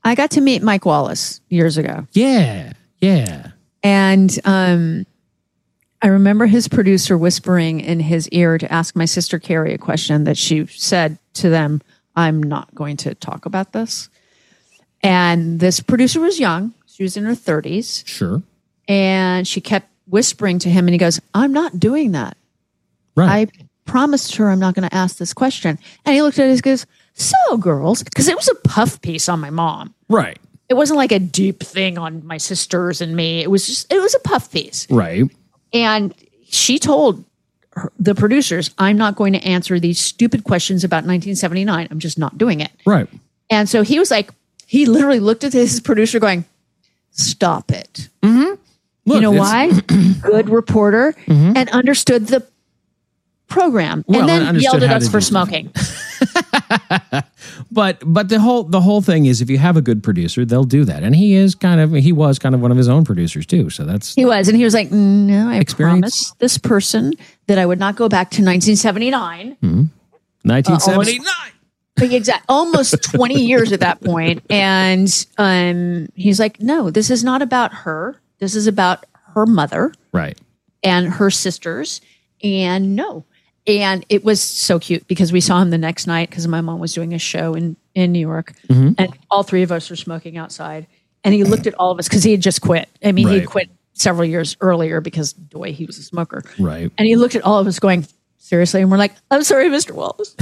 I got to meet Mike Wallace years ago. Yeah. And I remember his producer whispering in his ear to ask my sister Carrie a question that she said to them, I'm not going to talk about this. And this producer was young. She was in her 30s. Sure. And she kept whispering to him, and he goes, I'm not doing that. Right. I promised her I'm not going to ask this question. And he looked at it and goes, so girls, because it was a puff piece on my mom. Right. It wasn't like a deep thing on my sisters and me. It was a puff piece. Right. And she told the producers, I'm not going to answer these stupid questions about 1979. I'm just not doing it. Right. And so he was like, he literally looked at his producer going, stop it. Mm-hmm. Look, you know why? Good reporter and understood the program and then yelled at us for smoking. But the whole thing is, if you have a good producer, they'll do that. And he was kind of one of his own producers too. So he was like, no, I Experience. promised this person that I would not go back to 1979. 1979. Exactly, almost 20 years at that point. And he's like, no, this is not about her. This is about her mother, right, and her sisters. And no. And it was so cute because we saw him the next night because my mom was doing a show in New York, and all three of us were smoking outside. And he looked at all of us because he had just quit. I mean, he had quit several years earlier because the way he was a smoker. Right. And he looked at all of us going, seriously? And we're like, I'm sorry, Mr. Wallace.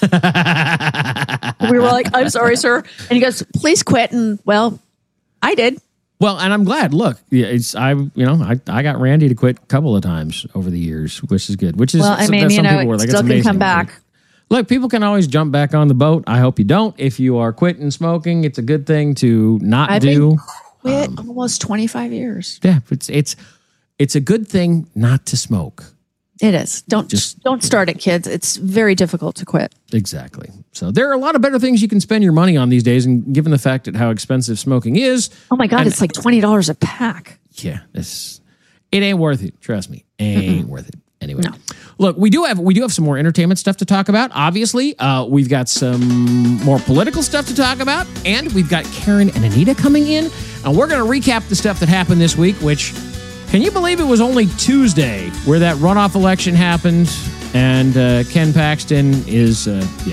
We were like, I'm sorry, sir. And he goes, please quit. And well, I did. Well, and I'm glad. Look, I got Randy to quit a couple of times over the years, which is good. Which is, well, I mean, some people were like, still it's amazing. Can come back. Look, people can always jump back on the boat. I hope you don't. If you are quitting smoking, it's a good thing to not do. Quit almost 25 years. Yeah, it's a good thing not to smoke. It is. Don't start it, kids. It's very difficult to quit. Exactly. So there are a lot of better things you can spend your money on these days, and given the fact that how expensive smoking is. Oh my God, it's like $20 a pack. Yeah, it ain't worth it. Trust me, ain't worth it. Anyway, no. Look, we do have some more entertainment stuff to talk about. Obviously, we've got some more political stuff to talk about, and we've got Karen and Anita coming in, and we're going to recap the stuff that happened this week. Which, can you believe it was only Tuesday where that runoff election happened, and Ken Paxton is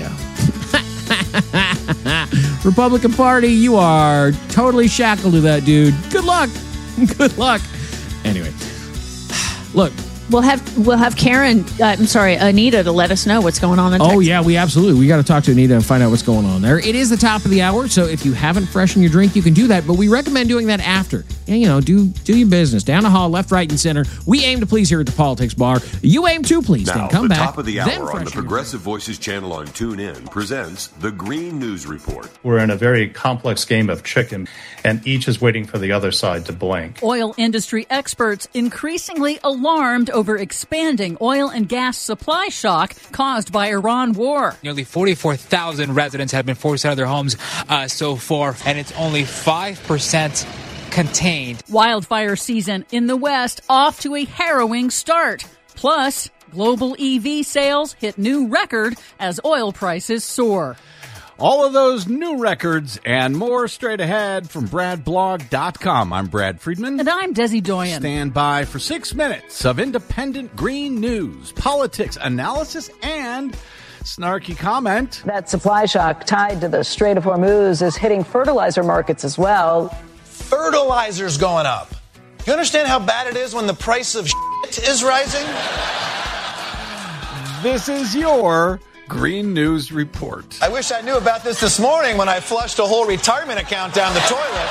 Republican Party. You are totally shackled to that dude. Good luck. Good luck. Anyway, look. We'll have Karen, Anita, to let us know what's going on in Texas. Oh, yeah, we got to talk to Anita and find out what's going on there. It is the top of the hour, so if you haven't freshened your drink, you can do that, but we recommend doing that after. And, do your business. Down the hall, left, right, and center. We aim to please here at the Politics Bar. You aim to please. Now, then come the back. Top of the hour on the Progressive Voices channel on TuneIn presents the Green News Report. We're in a very complex game of chicken, and each is waiting for the other side to blink. Oil industry experts increasingly alarmed over expanding oil and gas supply shock caused by Iran war. Nearly 44,000 residents have been forced out of their homes so far, and it's only 5% contained. Wildfire season in the West off to a harrowing start. Plus, global EV sales hit new record as oil prices soar. All of those new records and more straight ahead from BradBlog.com. I'm Brad Friedman. And I'm Desi Doyen. Stand by for 6 minutes of independent green news, politics, analysis, and snarky comment. That supply shock tied to the Strait of Hormuz is hitting fertilizer markets as well. Fertilizer's going up. You understand how bad it is when the price of shit is rising? This is your Green News Report. I wish I knew about this morning when I flushed a whole retirement account down the toilet.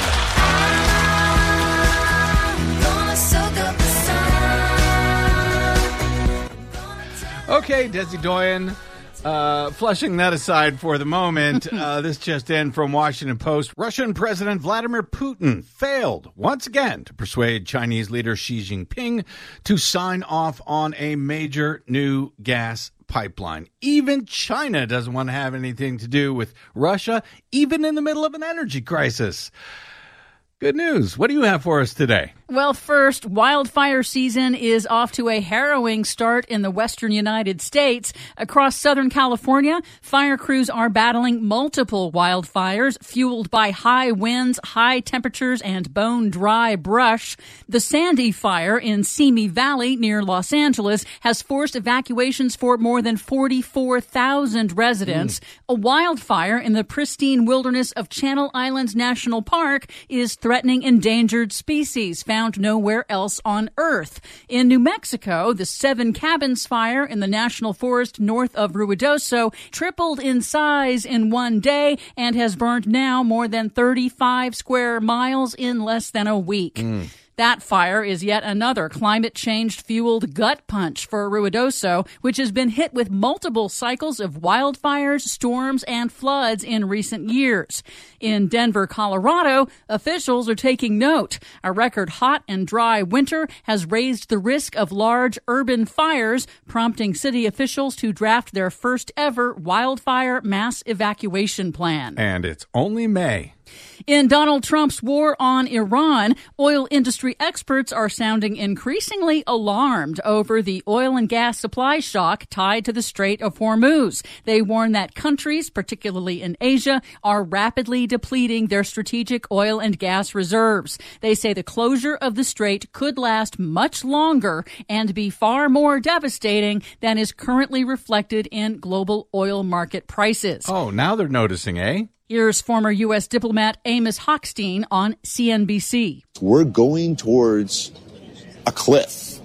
Okay, Desi Doyen, flushing that aside for the moment, this just in from Washington Post. Russian President Vladimir Putin failed once again to persuade Chinese leader Xi Jinping to sign off on a major new gas pipeline. Even China doesn't want to have anything to do with Russia, even in the middle of an energy crisis. Good news. What do you have for us today? Well, first, wildfire season is off to a harrowing start in the western United States. Across Southern California, fire crews are battling multiple wildfires fueled by high winds, high temperatures, and bone-dry brush. The Sandy Fire in Simi Valley near Los Angeles has forced evacuations for more than 44,000 residents. A wildfire in the pristine wilderness of Channel Islands National Park is threatening endangered species found nowhere else on Earth. In New Mexico, the Seven Cabins Fire in the National Forest north of Ruidoso tripled in size in one day and has burned now more than 35 square miles in less than a week. That fire is yet another climate change-fueled gut punch for Ruidoso, which has been hit with multiple cycles of wildfires, storms, and floods in recent years. In Denver, Colorado, officials are taking note. A record hot and dry winter has raised the risk of large urban fires, prompting city officials to draft their first ever wildfire mass evacuation plan. And it's only May. In Donald Trump's war on Iran, oil industry experts are sounding increasingly alarmed over the oil and gas supply shock tied to the Strait of Hormuz. They warn that countries, particularly in Asia, are rapidly depleting their strategic oil and gas reserves. They say the closure of the strait could last much longer and be far more devastating than is currently reflected in global oil market prices. Oh, now they're noticing, eh? Here's former U.S. diplomat Amos Hochstein on CNBC. We're going towards a cliff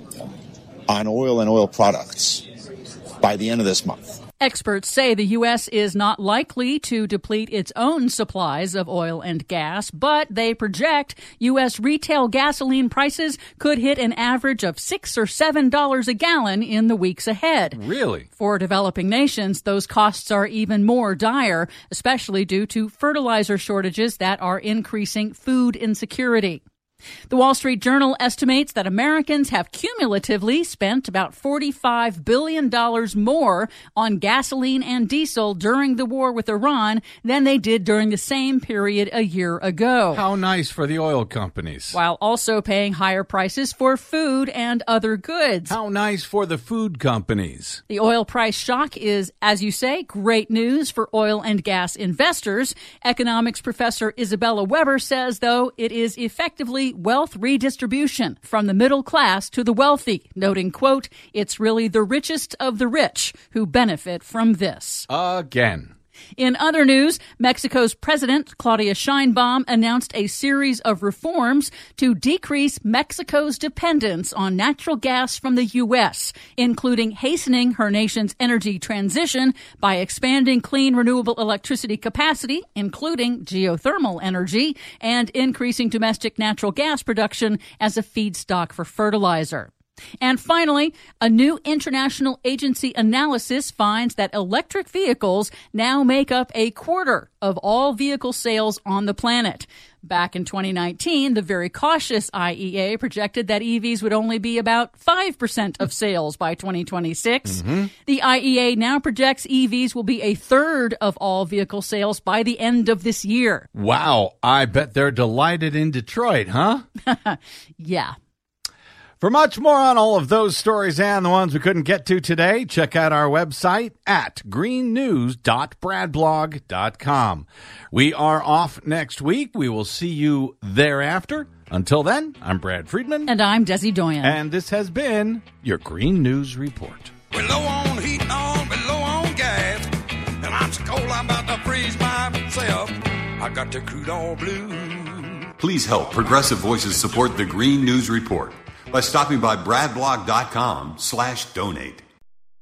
on oil and oil products by the end of this month. Experts say the U.S. is not likely to deplete its own supplies of oil and gas, but they project U.S. retail gasoline prices could hit an average of $6 or $7 a gallon in the weeks ahead. Really? For developing nations, those costs are even more dire, especially due to fertilizer shortages that are increasing food insecurity. The Wall Street Journal estimates that Americans have cumulatively spent about $45 billion more on gasoline and diesel during the war with Iran than they did during the same period a year ago. How nice for the oil companies. While also paying higher prices for food and other goods. How nice for the food companies. The oil price shock is, as you say, great news for oil and gas investors. Economics professor Isabella Weber says, though, it is effectively wealth redistribution from the middle class to the wealthy, noting, quote, it's really the richest of the rich who benefit from this. Again. In other news, Mexico's President Claudia Sheinbaum announced a series of reforms to decrease Mexico's dependence on natural gas from the U.S., including hastening her nation's energy transition by expanding clean renewable electricity capacity, including geothermal energy, and increasing domestic natural gas production as a feedstock for fertilizer. And finally, a new international agency analysis finds that electric vehicles now make up a quarter of all vehicle sales on the planet. Back in 2019, the very cautious IEA projected that EVs would only be about 5% of sales by 2026. The IEA now projects EVs will be a third of all vehicle sales by the end of this year. Wow, I bet they're delighted in Detroit, huh? Yeah. For much more on all of those stories and the ones we couldn't get to today, check out our website at greennews.bradblog.com. We are off next week. We will see you thereafter. Until then, I'm Brad Friedman. And I'm Desi Doyen. And this has been your Green News Report. We're low on heat, we're low on gas. And I'm so cold, I'm about to freeze myself. I got the crude oil blue. Please help Progressive Voices support the Green News Report by stopping by bradblog.com/donate.